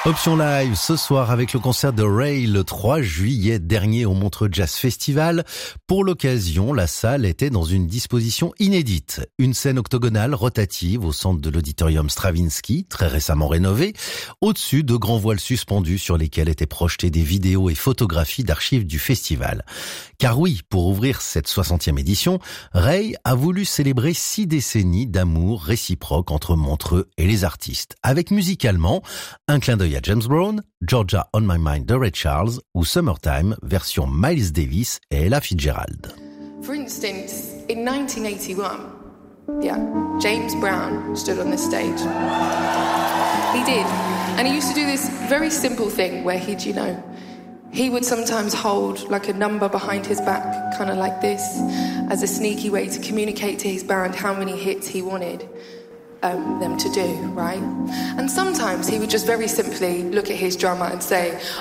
Option live ce soir avec le concert de Ray le 3 juillet dernier au Montreux Jazz Festival. Pour l'occasion, la salle était dans une disposition inédite. Une scène octogonale rotative au centre de l'auditorium Stravinsky, très récemment rénové, au-dessus de grands voiles suspendus sur lesquels étaient projetées des vidéos et photographies d'archives du festival. Car oui, pour ouvrir cette 60e édition, Ray a voulu célébrer 6 décennies d'amour réciproque entre Montreux et les artistes, avec musicalement un clin d'œil à James Brown, Georgia on My Mind de Ray Charles ou Summertime version Miles Davis et Ella Fitzgerald. For instance, in 1981, James Brown stood on the stage. He did. And he used to do this very simple thing where he would sometimes hold like a number behind his back, kind of like this, as a sneaky way to communicate to his band how many hits he wanted them to do, right? And sometimes he would just very simply look at his drummer and say,